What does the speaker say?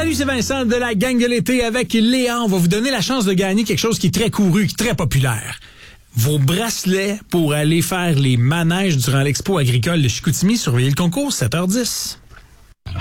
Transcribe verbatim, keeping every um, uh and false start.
Salut, c'est Vincent de la gang de l'été avec Léa. On va vous donner la chance de gagner quelque chose qui est très couru, qui est très populaire. Vos bracelets pour aller faire les manèges durant l'expo agricole de Chicoutimi. Surveillez le concours, sept heures dix.